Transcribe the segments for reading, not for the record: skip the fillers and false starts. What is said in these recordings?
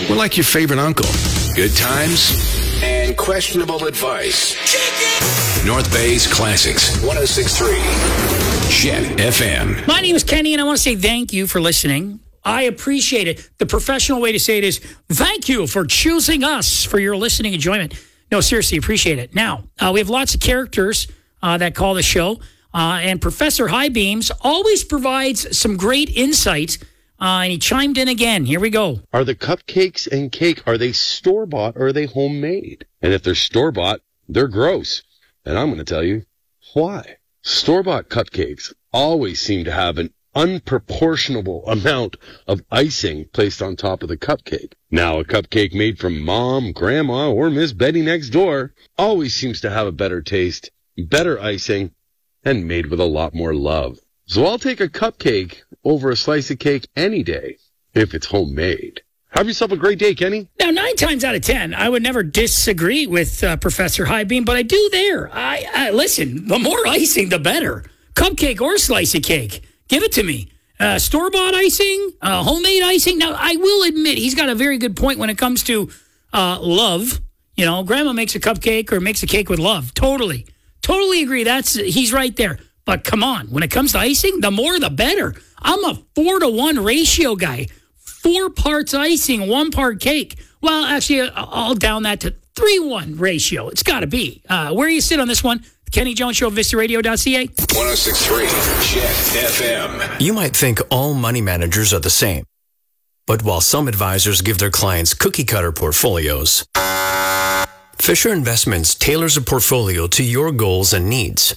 We're like your favorite uncle. Good times and questionable advice. North Bay's Classics, 106.3 Jet FM. My name is Kenny, and I want to say thank you for listening. I appreciate it. The professional way to say it is, thank you for choosing us for your listening enjoyment. No, seriously, appreciate it. Now, we have lots of characters that call the show, and Professor Highbeams always provides some great insight, and he chimed in again. Here we go. Are the cupcakes and cake, are they store-bought or are they homemade? And if they're store-bought, they're gross. And I'm going to tell you why. Store-bought cupcakes always seem to have an unproportionable amount of icing placed on top of the cupcake. Now, a cupcake made from Mom, Grandma, or Miss Betty next door always seems to have a better taste, better icing, and made with a lot more love. So I'll take a cupcake over a slice of cake any day if it's homemade. Have yourself a great day, Kenny. Now, 9 times out of 10, I would never disagree with Professor Highbeam, but I do there. I listen, the more icing, the better. Cupcake or slice of cake. Give it to me. Store-bought icing, homemade icing. Now, I will admit he's got a very good point when it comes to love. You know, Grandma makes a cupcake or makes a cake with love. Totally agree. He's right there. But come on, when it comes to icing, the more the better. I'm a 4-to-1 ratio guy. 4 parts icing, 1 part cake. Well, actually, I'll down that to 3-1 ratio. It's got to be. Where you sit on this one? The Kenny Jones Show, VistaRadio.ca. 106.3 Jet FM. You might think all money managers are the same. But while some advisors give their clients cookie-cutter portfolios, Fisher Investments tailors a portfolio to your goals and needs.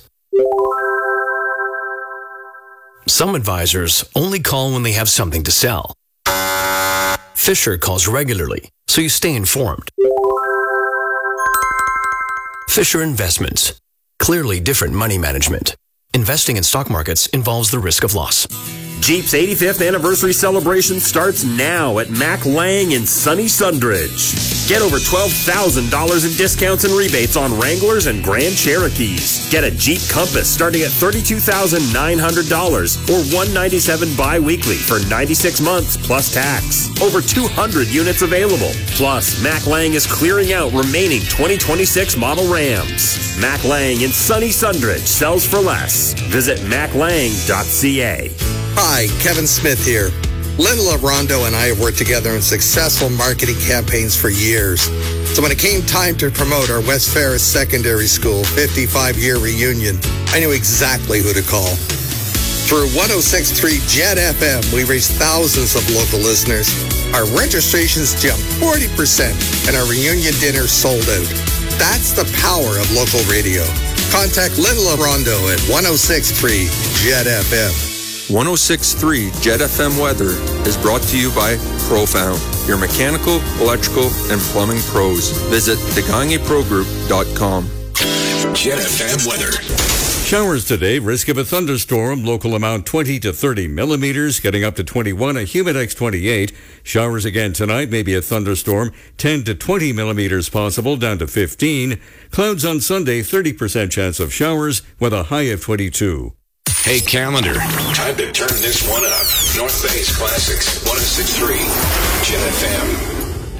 Some advisors only call when they have something to sell. Fisher calls regularly, so you stay informed. Fisher Investments. Clearly different money management. Investing in stock markets involves the risk of loss. Jeep's 85th anniversary celebration starts now at Mac Lang in sunny Sundridge. Get over $12,000 in discounts and rebates on Wranglers and Grand Cherokees. Get a Jeep Compass starting at $32,900 or $197 bi-weekly for 96 months plus tax. Over 200 units available. Plus, Mac Lang is clearing out remaining 2026 model Rams. Mac Lang in sunny Sundridge sells for less. Visit maclang.ca. Hi, Kevin Smith here. Lynn LaRondo and I have worked together in successful marketing campaigns for years. So when it came time to promote our West Ferris Secondary School 55-year reunion, I knew exactly who to call. Through 106.3 Jet FM, we reached thousands of local listeners. Our registrations jumped 40% and our reunion dinner sold out. That's the power of local radio. Contact Lynn LaRondo at 106.3 Jet FM. 106.3 Jet FM weather is brought to you by Profound, your mechanical, electrical, and plumbing pros. Visit DeGagneProGroup.com. Jet FM weather. Showers today, risk of a thunderstorm, local amount 20 to 30 millimeters, getting up to 21, a humidex 28. Showers again tonight, maybe a thunderstorm, 10 to 20 millimeters possible, down to 15. Clouds on Sunday, 30% chance of showers with a high of 22. Hey, calendar. Time to turn this one up. North Bay's Classics, 106.3 Jet FM.